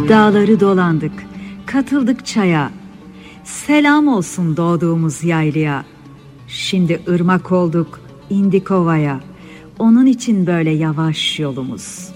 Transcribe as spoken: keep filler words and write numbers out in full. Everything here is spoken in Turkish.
Dağları dolandık, katıldık çaya. Selam olsun doğduğumuz yaylaya. Şimdi ırmak olduk, indik ovaya. Onun için böyle yavaş yolumuz.